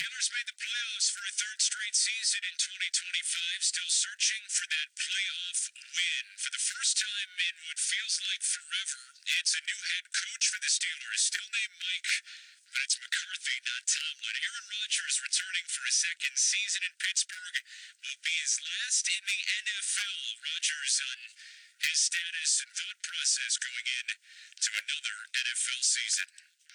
Steelers made the playoffs for a third straight season in 2025, still searching for that playoff win. For the first time in what feels like forever, it's a new head coach for the Steelers, still named Mike. But it's McCarthy, not Tomlin. Aaron Rodgers returning for a second season in Pittsburgh will be his last in the NFL. Rodgers on his status and thought process going in to another NFL season.